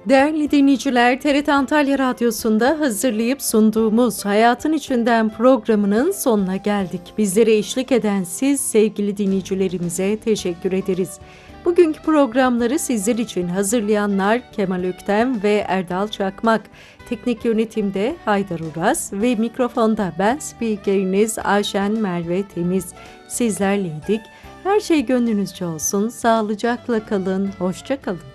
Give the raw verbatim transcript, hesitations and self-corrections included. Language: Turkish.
Değerli dinleyiciler, T R T Antalya Radyosu'nda hazırlayıp sunduğumuz Hayatın İçinden programının sonuna geldik. Bizlere eşlik eden siz sevgili dinleyicilerimize teşekkür ederiz. Bugünkü programları sizler için hazırlayanlar Kemal Öktem ve Erdal Çakmak. Teknik yönetimde Haydar Uras ve mikrofonda ben spikeriniz Ayşen Merve Temiz. Sizlerleydik. Her şey gönlünüzce olsun, sağlıcakla kalın, hoşça kalın.